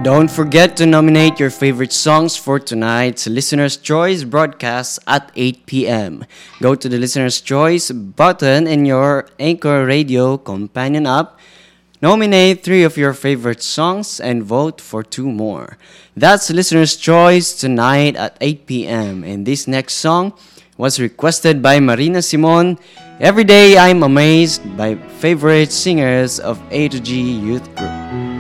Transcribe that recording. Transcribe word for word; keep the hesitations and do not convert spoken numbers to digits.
Don't forget to nominate your favorite songs for tonight's Listener's Choice broadcast at eight p.m. Go to the Listener's Choice button in your Anchor Radio companion app, nominate three of your favorite songs, and vote for two more. That's Listener's Choice tonight at eight p.m. And this next song was requested by Marina Simon. Every day I'm amazed by favorite singers of A to G Youth Group.